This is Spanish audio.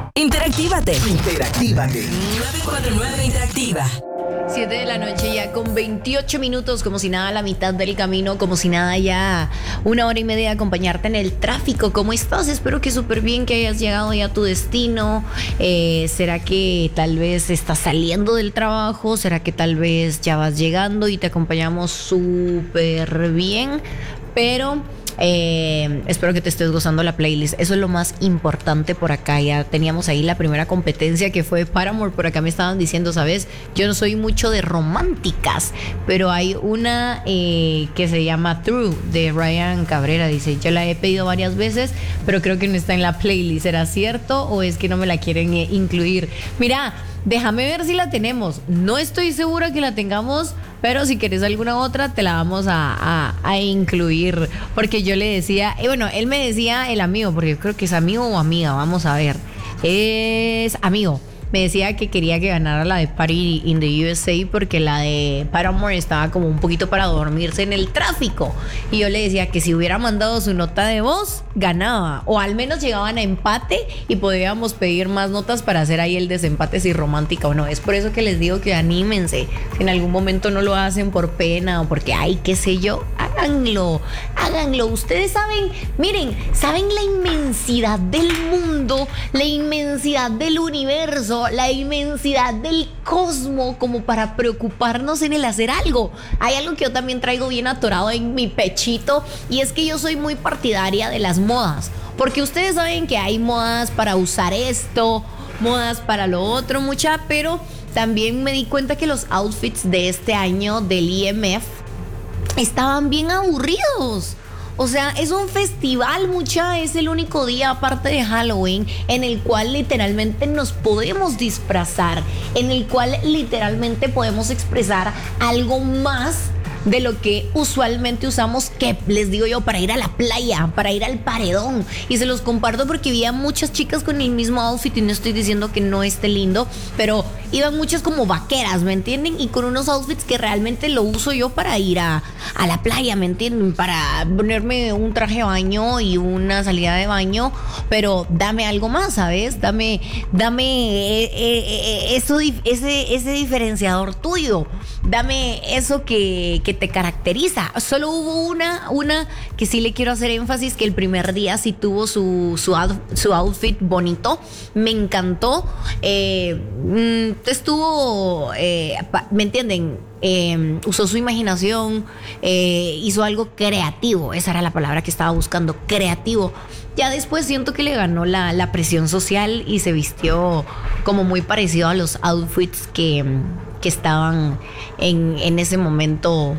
Interactívate. 949 Interactiva. 7 de la noche ya con 28 minutos, como si nada a la mitad del camino, como si nada ya 1 hora y media de acompañarte en el tráfico. ¿Cómo estás? Espero que súper bien, que hayas llegado ya a tu destino. ¿Será que tal vez estás saliendo del trabajo? ¿Será que tal vez ya vas llegando y te acompañamos súper bien? Pero espero que te estés gozando la playlist. Eso es lo más importante por acá. Ya teníamos ahí la primera competencia, que fue Paramore. Por acá me estaban diciendo, ¿sabes? Yo no soy mucho de románticas, pero hay una que se llama True, de Ryan Cabrera. Dice, yo la he pedido varias veces, pero creo que no está en la playlist. ¿Será cierto o es que no me la quieren incluir? Mira, déjame ver si la tenemos. No estoy segura que la tengamos, pero si quieres alguna otra, te la vamos a incluir. Porque yo le decía, bueno, él me decía, el amigo, porque creo que es amigo o amiga, vamos a ver. Es amigo. Me decía que quería que ganara la de Party in the USA, porque la de Paramore estaba como un poquito para dormirse en el tráfico. Y yo le decía que si hubiera mandado su nota de voz, ganaba. O al menos llegaban a empate y podíamos pedir más notas para hacer ahí el desempate, si romántica o no. Es por eso que les digo que anímense. Si en algún momento no lo hacen por pena o porque, ay, qué sé yo, háganlo. Ustedes saben, miren, saben la inmensidad del mundo, la inmensidad del universo, la inmensidad del cosmos, como para preocuparnos en el hacer algo. Hay algo que yo también traigo bien atorado en mi pechito, y es que yo soy muy partidaria de las modas, porque ustedes saben que hay modas para usar esto, modas para lo otro, mucha, pero también me di cuenta que los outfits de este año del IMF estaban bien aburridos. O sea, es un festival, mucha, es el único día aparte de Halloween en el cual literalmente nos podemos disfrazar, en el cual literalmente podemos expresar algo más de lo que usualmente usamos, que les digo yo, para ir a la playa, para ir al paredón. Y se los comparto porque vi a muchas chicas con el mismo outfit, y no estoy diciendo que no esté lindo, pero iban muchas como vaqueras, ¿me entienden? Y con unos outfits que realmente lo uso yo para ir a la playa, ¿me entienden? Para ponerme un traje de baño y una salida de baño, pero dame algo más, ¿sabes? Dame eso, ese diferenciador tuyo. Dame eso que te caracteriza. Solo hubo una que sí le quiero hacer énfasis, que el primer día sí tuvo su outfit bonito. Me encantó. Estuvo, ¿me entienden? Usó su imaginación, hizo algo creativo. Esa era la palabra que estaba buscando, creativo. Ya después siento que le ganó la presión social y se vistió como muy parecido a los outfits que estaban en ese momento